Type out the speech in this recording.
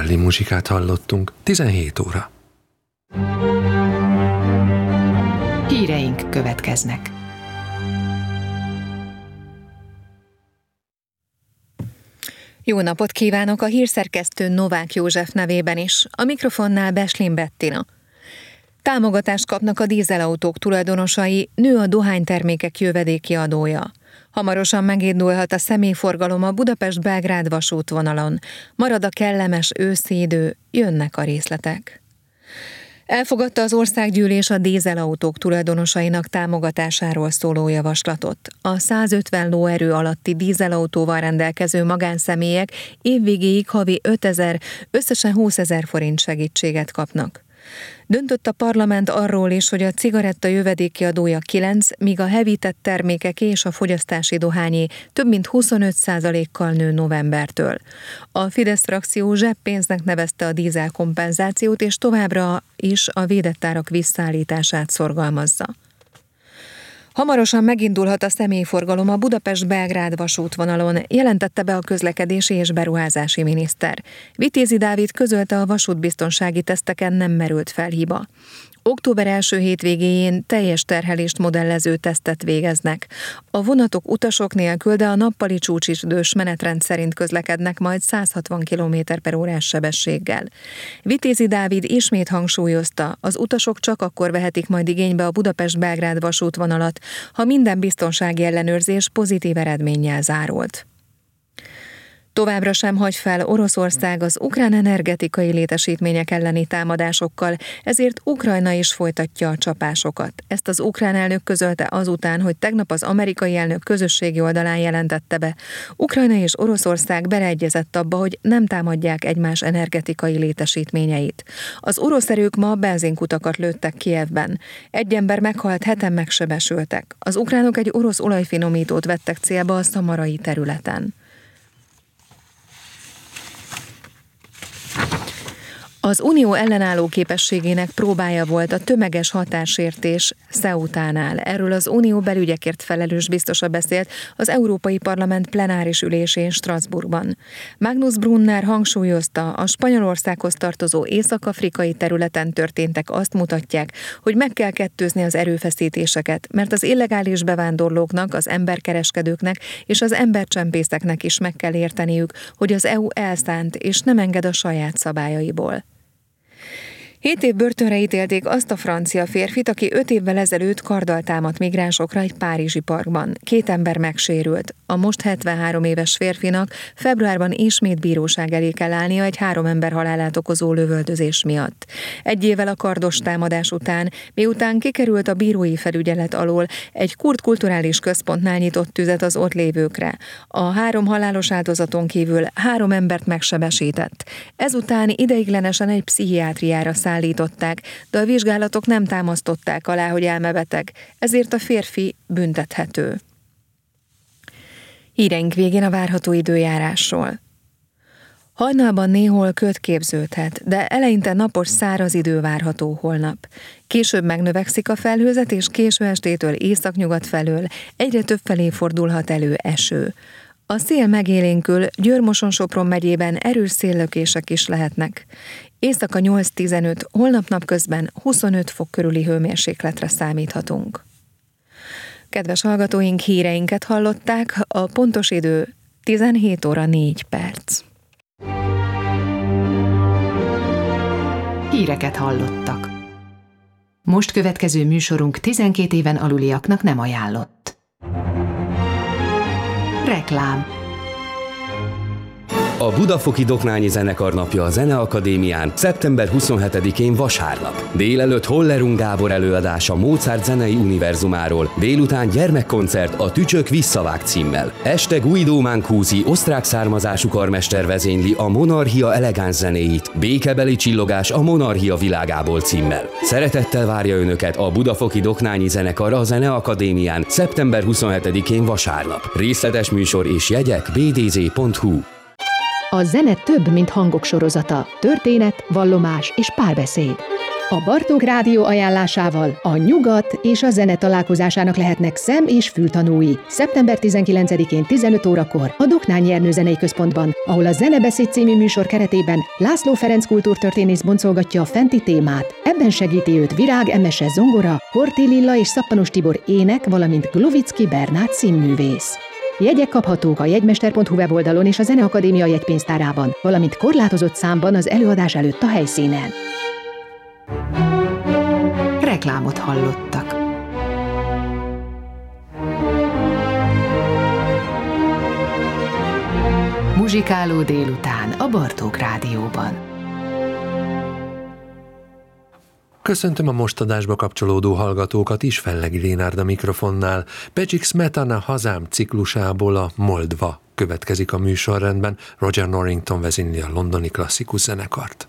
Berlin muzsikát hallottunk, 17 óra. Híreink következnek. Jó napot kívánok a hírszerkesztő Novák József nevében is, a mikrofonnál Beslin Bettina. Támogatást kapnak a dízelautók tulajdonosai, nő a dohánytermékek jövedéki adója. Hamarosan megindulhat a személyforgalom a Budapest-Belgrád vasútvonalon. Marad a kellemes őszi idő, jönnek a részletek. Elfogadta az országgyűlés a dízelautók tulajdonosainak támogatásáról szóló javaslatot. A 150 lóerő alatti dízelautóval rendelkező magánszemélyek évvégéig havi 5000, összesen 20 000 forint segítséget kapnak. Döntött a parlament arról is, hogy a cigaretta jövedéki adója 9, míg a hevített termékek és a fogyasztási dohányé több mint 25%-kal nő novembertől. A Fidesz frakció zseppénznek nevezte a dízel kompenzációt, és továbbra is a védett árak visszaállítását szorgalmazza. Hamarosan megindulhat a személyforgalom a Budapest-Belgrád vasútvonalon, jelentette be a közlekedési és beruházási miniszter. Vitézi Dávid közölte, a vasútbiztonsági teszteken nem merült fel hiba. Október első hétvégéjén teljes terhelést modellező tesztet végeznek. A vonatok utasok nélkül, de a nappali csúcsidős menetrend szerint közlekednek majd 160 km/h sebességgel. Vitézi Dávid ismét hangsúlyozta, az utasok csak akkor vehetik majd igénybe a Budapest-Belgrád vasútvonalat, ha minden biztonsági ellenőrzés pozitív eredménnyel zárult. Továbbra sem hagy fel Oroszország az ukrán energetikai létesítmények elleni támadásokkal, ezért Ukrajna is folytatja a csapásokat. Ezt az ukrán elnök közölte azután, hogy tegnap az amerikai elnök közösségi oldalán jelentette be. Ukrajna és Oroszország beleegyezett abba, hogy nem támadják egymás energetikai létesítményeit. Az orosz erők ma benzinkutakat lőttek Kijevben. Egy ember meghalt, 7-en megsebesültek. Az ukránok egy orosz olajfinomítót vettek célba a szamarai területen. Az Unió ellenálló képességének próbája volt a tömeges határsértés Ceutánál. Erről az Unió belügyekért felelős biztosa beszélt az Európai Parlament plenáris ülésén Strasbourgban. Magnus Brunner hangsúlyozta, a Spanyolországhoz tartozó észak-afrikai területen történtek azt mutatják, hogy meg kell kettőzni az erőfeszítéseket, mert az illegális bevándorlóknak, az emberkereskedőknek és az embercsempészeknek is meg kell érteniük, hogy az EU elszánt és nem enged a saját szabályaiból. 7 év börtönre ítélték azt a francia férfit, aki 5 évvel ezelőtt karddal támadt migránsokra egy párizsi parkban. 2 ember megsérült. A most 73 éves férfinak februárban ismét bíróság elé kell állnia egy 3 ember halálát okozó lövöldözés miatt. 1 évvel a kardos támadás után, miután kikerült a bírói felügyelet alól, egy kurd kulturális központnál nyitott tüzet az ott lévőkre. A 3 halálos áldozaton kívül 3 embert megsebesített. Ezután ideiglenesen egy pszichiátriára szállították, de a vizsgálatok nem támasztották alá, hogy elmebeteg, ezért a férfi büntethető. Híreink végén a várható időjárásról. Hajnalban néhol köd képződhet, de eleinte napos száraz idő várható holnap. Később megnövekszik a felhőzet, és késő estétől északnyugat felől egyre több felé fordulhat elő eső. A szél megélénkül, Győr-Moson-Sopron megyében erős széllökések is lehetnek. Éjszaka 8-15, holnap napközben 25 fok körüli hőmérsékletre számíthatunk. Kedves hallgatóink, híreinket hallották, a pontos idő 17 óra 4 perc. Híreket hallottak. Most következő műsorunk 12 éven aluliaknak nem ajánlott. Reklám. A Budafoki Doknányi Zenekar napja a Zeneakadémián szeptember 27-én vasárnap. Délelőtt Hollerung Gábor előadása Mozart zenei univerzumáról, délután gyermekkoncert a Tücsök visszavág címmel. Este Guido Mancusi osztrák származású karmester vezényli a Monarchia elegáns zenéit, Békebeli csillogás a Monarchia világából címmel. Szeretettel várja Önöket a Budafoki Doknányi Zenekar a Zeneakadémián szeptember 27-én vasárnap. Részletes műsor és jegyek bdz.hu. A zene több, mint hangok sorozata, történet, vallomás és párbeszéd. A Bartók Rádió ajánlásával a nyugat és a zene találkozásának lehetnek szem- és fültanúi. Szeptember 19-én 15 órakor a Doknán Nyernő Zenei Központban, ahol a Zenebeszéd című műsor keretében László Ferenc kultúrtörténész boncolgatja a fenti témát. Ebben segíti őt Virág Emese zongora, Horthy Lilla és Szappanos Tibor ének, valamint Glovicki Bernát színművész. Jegyek kaphatók a jegymester.hu weboldalon és a Zeneakadémia jegypénztárában, valamint korlátozott számban az előadás előtt a helyszínen. Reklámot hallottak. Muzsikáló délután a Bartók Rádióban. Köszöntöm a most adásba kapcsolódó hallgatókat is, Fellegi Lénárd a mikrofonnál. Pecsik Smetana Hazám ciklusából a Moldva következik a műsorrendben. Roger Norrington vezényli a londoni klasszikus zenekart.